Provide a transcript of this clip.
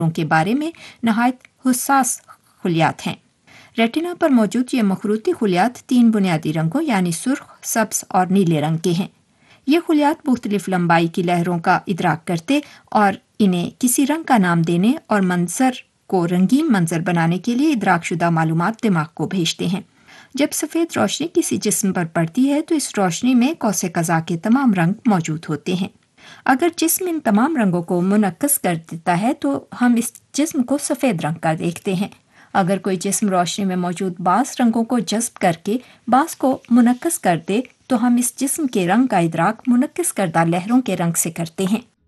के बारे में नहायत हुस्सास खुलियात हैं। रेटिना पर मौजूद ये मखरूती खुलियात 3 बुनियादी रंगों यानी सुर्ख, सब्ज और नीले रंग के हैं। ये खुलियात मुख्तलिफ लंबाई की लहरों का इदराक करते और इन्हें किसी रंग का नाम देने और मंजर को रंगीन मंजर बनाने के लिए इदराकशुदा मालूमात दिमाग को भेजते हैं। जब सफ़ेद रोशनी किसी जिस्म पर पड़ती है तो इस रोशनी में कौसे कज़ा के तमाम रंग मौजूद होते हैं। अगर जिस्म इन तमाम रंगों को मुनक्कस कर देता है तो हम इस जिस्म को सफ़ेद रंग का देखते हैं। अगर कोई जिस्म रोशनी में मौजूद बास रंगों को जज्ब करके बास को मुनक्कस कर दे तो हम इस जिस्म के रंग का इदराक मुनक्कस करदा लहरों के रंग से करते हैं।